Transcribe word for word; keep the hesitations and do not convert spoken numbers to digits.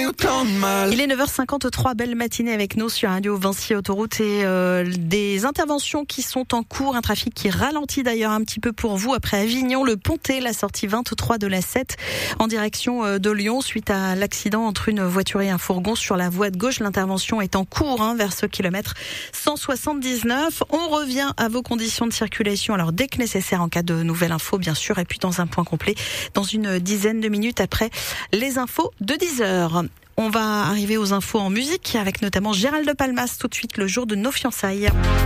eu tant de mal. Il est neuf heures cinquante-trois, belle matinée avec nous sur Radio Vinci Autoroute et euh, des interventions qui sont en cours, un trafic qui ralentit d'ailleurs un petit peu pour vous après Avignon, le Pontet, la sortie vingt-trois de la sept en direction euh, de Lyon suite à l'accident entre une voiture et un fourgon sur la voie de gauche. L'intervention est en cours hein, vers ce kilomètre cent soixante-dix-neuf. On revient à vos conditions de circulation alors dès que nécessaire en cas de nouvelles infos bien sûr et puis dans un point complet dans une dizaine de minutes après les infos de dix heures. On va arriver aux infos en musique avec notamment Gérald de Palmas tout de suite le jour de nos fiançailles.